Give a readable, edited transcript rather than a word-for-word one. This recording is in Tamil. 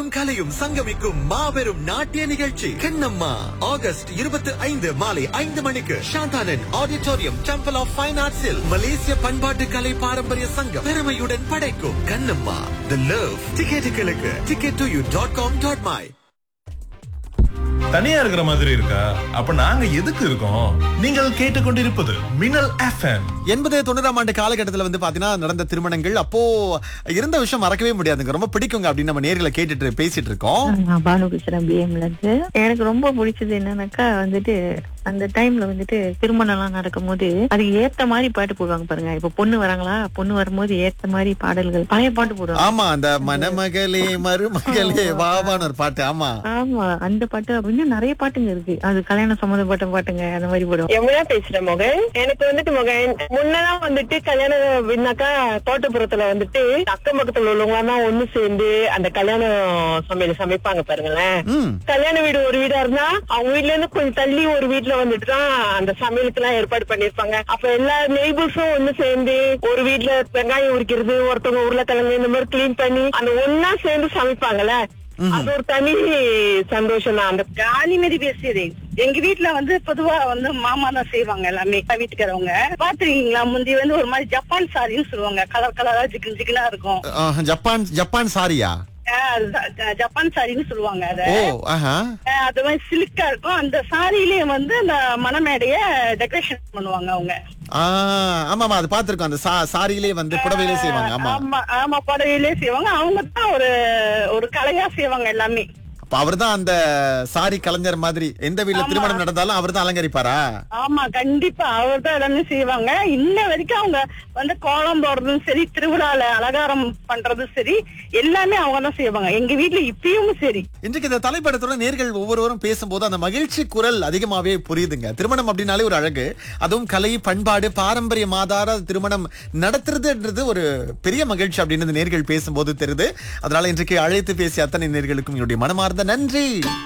இசையும் கலையும் சங்கமிக்கும் மாபெரும் நாட்டிய நிகழ்ச்சி கண்ணம்மா ஆகஸ்ட் 25 மாலை 5 மணிக்கு Shanthanan auditorium temple of fine ஆர்ட்ஸில் மலேசிய பண்பாட்டு கலை பாரம்பரிய சங்கம் பெருமையுடன் படைக்கும் கண்ணம்மா தி லவ். டிக்கெட்டுகளுக்கு ticket2u.com.my. தனியா இருக்கிற மாதிரி இருக்கா? அப்ப நாங்க எதுக்கு இருக்கோம்? நீங்கள் கேட்டுக்கொண்டிருப்பது மின்னல் FM. 80-90 ஆண்டு காலகட்டத்துல பாத்தீங்கன்னா நடந்த திருமணங்கள் அப்போ இருந்த விஷயம் மறக்கவே முடியாதுங்க. ரொம்ப பிடிக்குங்க அப்படின்னு நம்ம நேர்களை கேட்டுட்டு பேசிட்டு இருக்கோம். நான் பானு பேசுறேன், பிஎம்ல இருந்து. எனக்கு ரொம்ப பிடிச்சது என்னன்னாக்கா அந்த டைம்ல திருமணம் எல்லாம் நடக்கும் போது அதுக்கு ஏத்த மாதிரி பாட்டு போடுவாங்க பாருங்க. இப்ப பொண்ணு வராங்களா, பொண்ணு வரும்போது ஏத்த மாதிரி பாடல்கள் பழைய பாட்டு போடுவாங்க. ஆமா, அந்த மணமகளே மருமகளே வாவான்னு ஒரு பாட்டு. ஆமா ஆமா, அந்த பாட்டு இன்னும் நிறைய பாட்டுங்க இருக்கு. அது கல்யாணம் சம்பந்தப்பட்ட பாட்டுங்க, அந்த மாதிரி போடுவோம். எவ்வளவு பேசுறேன் மகன். எனக்கு மகன் முன்னதான் கல்யாணம் அப்படின்னாக்கா தோட்டப்புறத்துல அக்கம் பக்கத்துல உள்ளவங்க தான் ஒண்ணு சேர்ந்து அந்த கல்யாண சமையல் சமைப்பாங்க பாருங்களேன். கல்யாண வீடு ஒரு வீடா இருந்தா அவங்க வீட்டுல இருந்து கொஞ்சம் தள்ளி ஒரு வீட்டுல தான் அந்த சமையலுக்கு எல்லாம் ஏற்பாடு பண்ணிருப்பாங்க. அப்ப எல்லா நெய்பர்ஸும் ஒண்ணு சேர்ந்து ஒரு வீட்டுல வெங்காயம் உரிக்கிறது, ஒருத்தவங்க உருளைக்கிழங்கு இந்த மாதிரி கிளீன் பண்ணி அந்த ஒன்னா சேர்ந்து சமைப்பாங்கல்ல, அது ஒரு தனி சந்தோஷம் தான். அந்த காலி மாரி பேசியது எங்க வீட்டுல பொதுவா மாமா தான் செய்வாங்க எல்லாமே. வீட்டுக்காரவங்க பாத்துருக்கீங்களா, முந்தி ஒரு மாதிரி ஜப்பான் சாரின்னு சொல்லுவாங்க. கலர் கலரா ஜிகின் ஜிகினா இருக்கும். ஜப்பான் சாரியா? ஜப்பான் சாரின்னு சொல்லுவாங்க. அது மாதிரி சில்கா இருக்கும். அந்த சாரியிலேயே அந்த மணமேடைய டெக்கரேஷன் பண்ணுவாங்க அவங்க. ஆமா, அது பாத்துருக்கோம். அந்த சாரியிலே புடவையிலே செய்வாங்க. ஆமா, புடவையிலே செய்வாங்க. அவங்க தான் ஒரு கலையா செய்வாங்க எல்லாமே. அவர்தான் அந்த சாரி கலைஞர் மாதிரி. எந்த வீட்டுல திருமணம் நடந்தாலும் அவர் தான் அலங்கரிப்பாரா? ஆமா, கண்டிப்பா அவர் தான் எல்லாமே செய்வாங்க. இன்ன வரைக்கும் அவங்க கோலம் போடுறதும் சரி, திருவிழால அலங்காரம் பண்றதும் சரி, எல்லாமே அவங்க தான் செய்வாங்க. எங்க வீட்டுல இப்பயும் சரி. இன்றைக்கு இந்த தலைப்படத்தோட நேர்கள் ஒவ்வொருவரும் பேசும்போது அந்த மகிழ்ச்சி குரல் அதிகமாவே புரியுதுங்க. திருமணம் அப்படின்னாலே ஒரு அழகு, அதுவும் கலை பண்பாடு பாரம்பரியம் ஆதார திருமணம் நடத்துறதுன்றது ஒரு பெரிய மகிழ்ச்சி அப்படின்னு நேர்கள் பேசும்போது தெரியுது. அதனால இன்றைக்கு அழைத்து பேசிய அத்தனை நேர்களுக்கும் என்னுடைய மனமார்ந்த நன்றி.